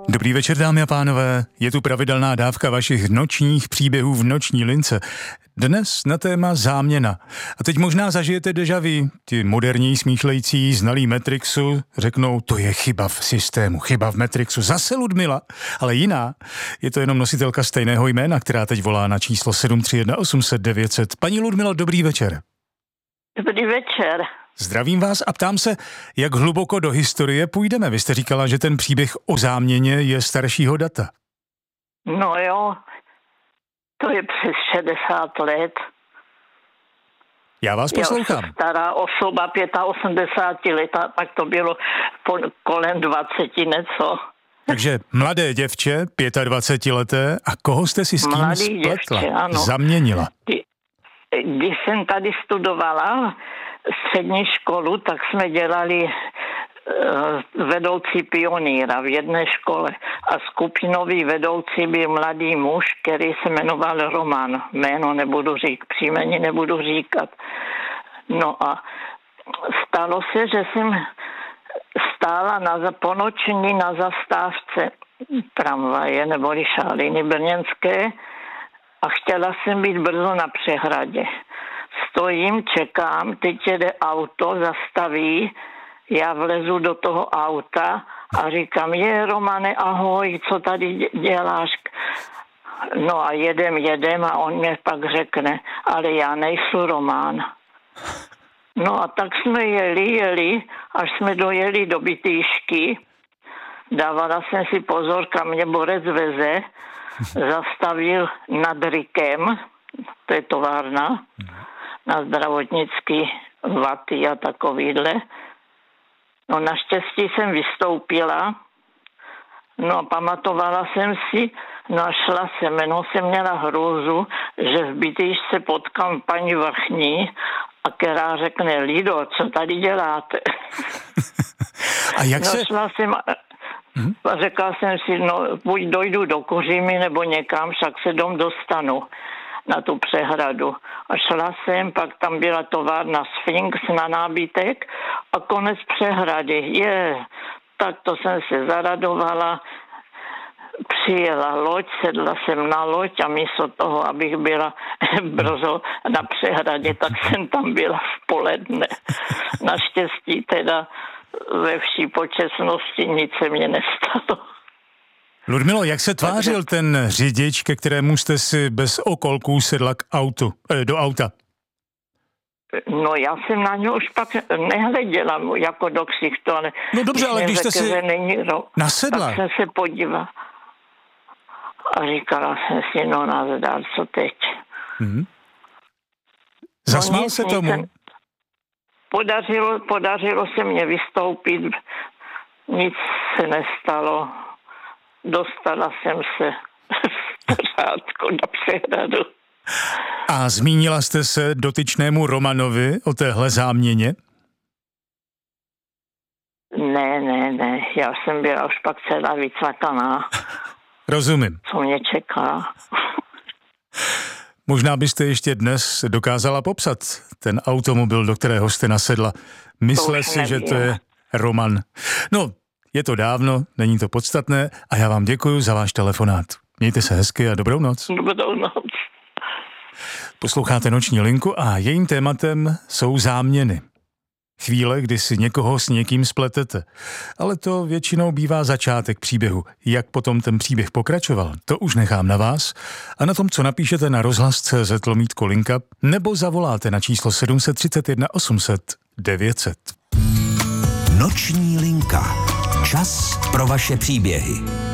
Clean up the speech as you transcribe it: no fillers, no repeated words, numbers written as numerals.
Dobrý večer, dámy a pánové. Je tu pravidelná dávka vašich nočních příběhů v noční lince. Dnes na téma záměna. A teď možná zažijete déjà vu. Ti moderní smýšlející znalí Matrixu řeknou, to je chyba v systému, chyba v Matrixu. Zase Ludmila, ale jiná. Je to jenom nositelka stejného jména, která teď volá na číslo 731 800 900. Paní Ludmilo, dobrý večer. Dobrý večer. Zdravím vás a ptám se, jak hluboko do historie půjdeme. Vy jste říkala, že ten příběh o záměně je staršího data. No jo, to je přes 60 let. Já vás poslouchám. Já jsem stará osoba, 85 let, a pak to bylo kolem 20 něco. Takže mladé děvče, 25leté, a koho jste si s tím spletla, zaměnila? Když jsem tady studovala střední školu, tak jsme dělali vedoucí pionýra v jedné škole a skupinový vedoucí byl mladý muž, který se jmenoval Roman. Jméno nebudu říkat, příjmení nebudu říkat. No a stalo se, že jsem stála ponoční na zastávce tramvaje neboli Šáliny brněnské a chtěla jsem být brzo na přehradě. Stojím, čekám, teď jede auto, zastaví, já vlezu do toho auta a říkám, Romane, ahoj, co tady děláš? No a jedem a on mě pak řekne, ale já nejsem Roman. No a tak jsme jeli, až jsme dojeli do Bytýšky, dávala jsem si pozor, kam mě borec veze, zastavil nad Rykem, to je továrna, na zdravotnický vaty a takovýhle. No naštěstí jsem vystoupila, no a pamatovala jsem si, no a šla jsem, jenom jsem měla hrůzu, že v Bytýšce potkám paní vrchní, a která řekne, Lido, co tady děláte? A jak no, se... šla jsem... A řekla jsem si, no buď dojdu do Kořimy nebo někam, však se dom dostanu na tu přehradu. A šla jsem, pak tam byla továrna Sphinx na nábytek a konec přehrady. Tak to jsem se zaradovala, přijela loď, sedla jsem na loď a místo toho, abych byla brzo na přehradě, tak jsem tam byla v poledne. Naštěstí teda ve vší počestnosti nic se mě nestalo. Ludmilo, jak se tvářil ten řidič, ke kterému jste si bez okolků sedla do auta? No já jsem na něj už pak nehleděla jako do ksichtu, ale... No dobře, ale když jste si nasedla... Tak jsem se podívala a říkala jsem si, no nazdar, co teď? Zasmál se tomu? Podařilo se mě vystoupit, nic se nestalo, dostala jsem se v pořádku na přehradu. A zmínila jste se dotyčnému Romanovi o téhle záměně? Ne, já jsem byla už pak celá vycvakaná. Rozumím. Co mě čeká. Možná byste ještě dnes dokázala popsat ten automobil, do kterého jste nasedla. Myslel si, že to je Roman. No, je to dávno, není to podstatné a já vám děkuji za váš telefonát. Mějte se hezky a dobrou noc. Dobrou noc. Posloucháte Noční linku a jejím tématem jsou záměny. Chvíle, kdy si někoho s někým spletete. Ale to většinou bývá začátek příběhu. Jak potom ten příběh pokračoval, to už nechám na vás a na tom, co napíšete na rozhlas.cz/linka nebo zavoláte na číslo 731 800 900. Noční linka. Čas pro vaše příběhy.